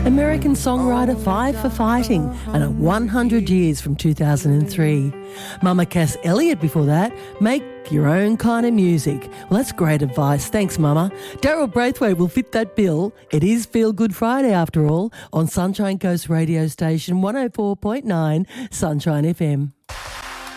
American songwriter Five for Fighting, and a 100 years from 2003. Mama Cass Elliot before that, Make Your Own Kind of Music. Well, that's great advice. Thanks, Mama. Daryl Braithwaite will fit that bill. It is Feel Good Friday, after all, on Sunshine Coast radio station 104.9 Sunshine FM.